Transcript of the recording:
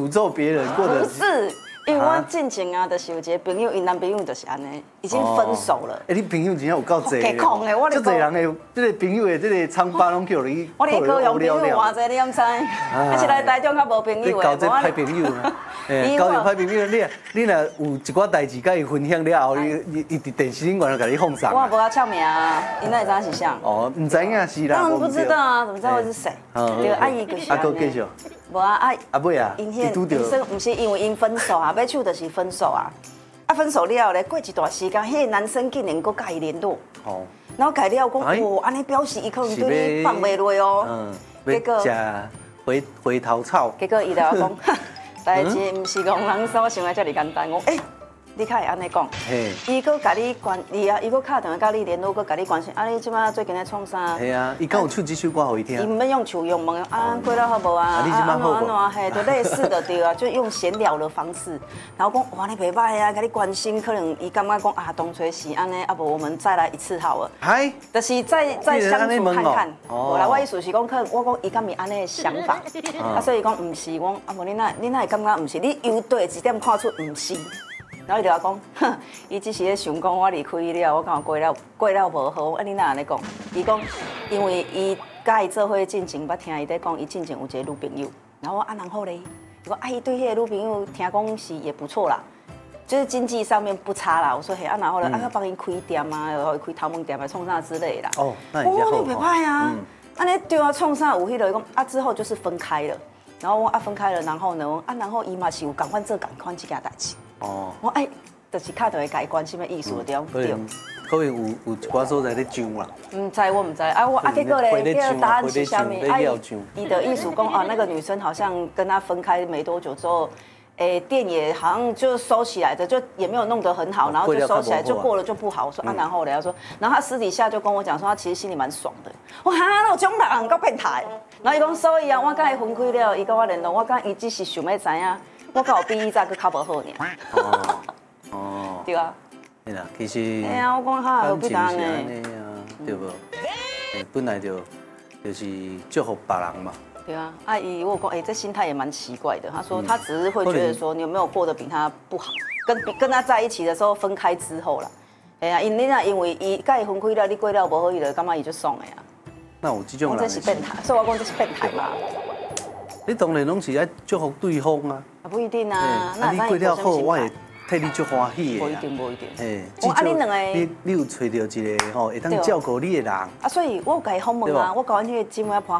诅咒别人过得不是。因为我进前啊，就是有一个朋友，因男朋友就是安尼，已经分手了。 哎，你朋友真正有够济， 给空的，我这侪人的，这个朋友的这个疮疤拢叫你。 我连高雄朋友偌济，你敢知？还是来台中较无朋友的。 你交这歹朋友啊！交这歹朋友，你若有一寡代志甲伊分享了后，伊伫电视顶原来甲你放上。 我无甲唱名啊，因那知是谁？ 哦，唔知影是啦。 当然不知道啊，怎么知道会是谁？对，阿姨就是。 阿哥继续。 无啊， 阿妹啊， 因生不是因为因分手啊，要处就是分手啊。啊，分手了咧，过一段时间，迄个男生竟然搁甲伊联络。哦。然后改了讲，哦，安尼表示伊可能对你放袂落哦。 嗯。结果食回头草。 结果伊就讲，代志唔是讲人所想的这么简单。我你较会安尼讲，伊搁甲你关，伊搁敲电话甲你联络，搁甲你关心，你即摆最近在创啥？ 系啊，伊敢有唱这首歌给伊听？ 伊唔免用唱，用问过了好无啊？安怎就类似的对啊，就用闲聊的方式，然后讲哇你袂歹啊，甲你关心，可能伊感觉讲当初是安尼，无我们再来一次好了。 嗨， 就是再相处看看。我来我意思是讲，可能我讲伊敢伊安尼的想法，所以讲唔是，我无你那会感觉唔是，你由对一点看出唔是。然后伊就讲，哼，伊只是咧想讲我离开你了，我感觉过了无好。你哪安尼讲？伊讲，因为伊甲伊做伙进前，捌听伊在讲，伊进前有一个女朋友。然后然后咧，伊讲伊对迄个女朋友听讲是也不错啦，就是经济上面不差啦。我说嘿，然后咧，要帮伊开店啊，然后开头毛店啊，创啥之类啦。哦， 那也好。 袂歹啊，安尼对啊，创啥有迄个讲之后就是分开了。然后我分开了，然后呢，然后伊嘛是有赶快做赶快这件代志。哦，我就是卡到会甲伊关心的意思对。 可能有一寡所在咧上啦。 唔知我唔知，结果咧，这个答案是啥物？伊的意思讲那个女生好像跟他分开没多久之后，店也好像就收起来的，就也没有弄得很好，然后就收起来，就过了就不好。我说然后咧，他说，然后他私底下就跟我讲说，他其实心里蛮爽的。我哈，那有种人够变态。然后伊讲，所以我甲伊分开了，伊跟我联络，我讲伊只是想要知影，我敢有比伊早搁较无好呢。哦，对啊。 是啦，其实。 哎呀，我讲哈，何必干呢？ 对不？本来就是祝福别人嘛。 对啊，伊我讲，这心态也蛮奇怪的。他说他只是会觉得说，你有没有过得比他不好？跟他在一起的时候，分开之后啦。哎呀，因为伊甲伊分开了，你过了无好，伊就感觉伊就爽的呀。 那有这种人。 这是变态，所以我讲这是变态嘛。 你当然拢是爱祝福对方啊。 不一定啊， 那你过了好，我会替你足欢喜的。 不一定，不一定。 至少你有找到一个吼会当照顾你的人。 所以我有甲伊访问啊，我甲阮迄个姊妹伴